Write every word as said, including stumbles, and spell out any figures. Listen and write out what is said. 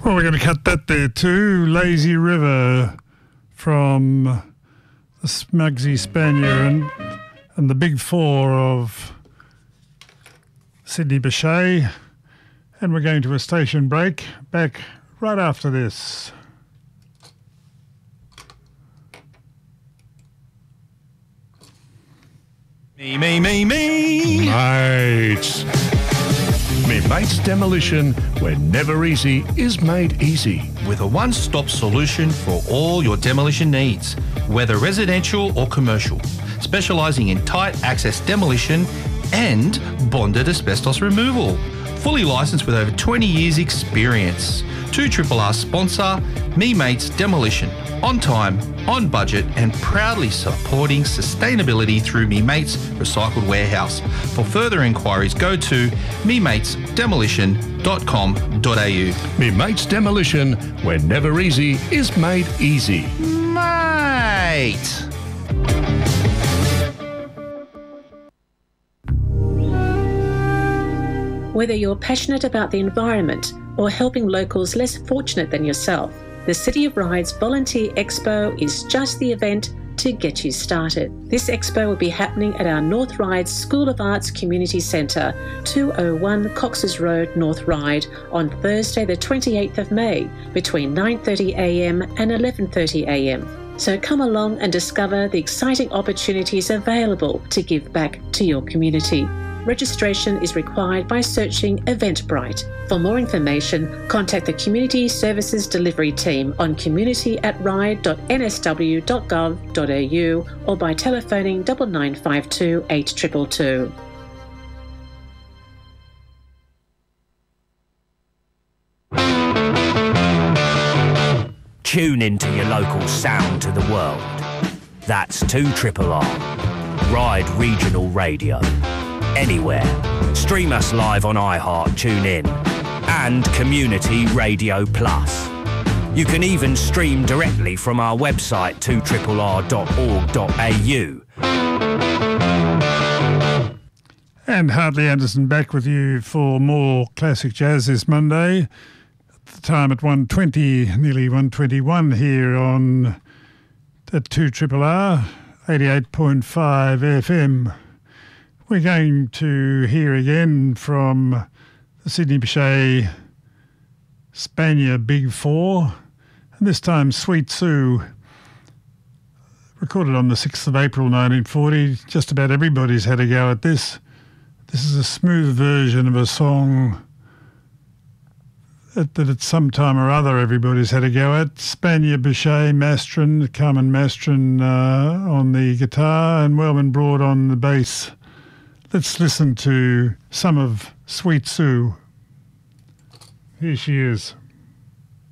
Well, we're going to cut that there too. Lazy River from the Smugsy Spanier and, and the Big Four of Sidney Bechet. And we're going to a station break. Back right after this. Me, me, me, me. Mates. Me Mates Demolition, where never easy is made easy. With a one-stop solution for all your demolition needs, whether residential or commercial, specialising in tight access demolition and bonded asbestos removal. Fully licensed with over twenty years experience. two R R R sponsor, Me Mates Demolition. On time, on budget and proudly supporting sustainability through Me Mates Recycled Warehouse. For further inquiries, go to me mates demolition dot com dot a u. Me Mates Demolition, where never easy is made easy. Mate! Whether you're passionate about the environment or helping locals less fortunate than yourself, the City of Ryde's Volunteer Expo is just the event to get you started. This expo will be happening at our North Ryde School of Arts Community Centre, two oh one Cox's Road, North Ryde, on Thursday the twenty-eighth of May between nine thirty a m and eleven thirty a m. So come along and discover the exciting opportunities available to give back to your community. Registration is required by searching Eventbrite. For more information, contact the Community Services Delivery Team on community at ryde dot n s w dot gov dot a u or by telephoning nine nine five two eight two two two. Tune into your local sound to the world. That's two R R R, Ryde Regional Radio. Anywhere. Stream us live on iHeart, TuneIn, and Community Radio Plus. You can even stream directly from our website two R R R dot org dot a u. And Hartley Anderson back with you for more classic jazz this Monday. At the time at one twenty, nearly one twenty-one here on at two R R R, eighty-eight point five F M. We're going to hear again from the Sidney Bechet Spanier Big Four, and this time Sweet Sue, recorded on the sixth of April nineteen forty. Just about everybody's had a go at this. This is a smooth version of a song that, that at some time or other everybody's had a go at. Spanier Bechet, Mastron, Carmen Mastron uh, on the guitar, and Wellman Broad on the bass. Let's listen to some of Sweet Sue. Here she is.